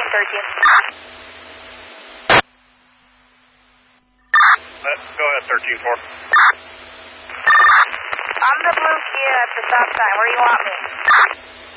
Go ahead, 13-4. I'm the blue Kia at the stop sign. Where do you want me?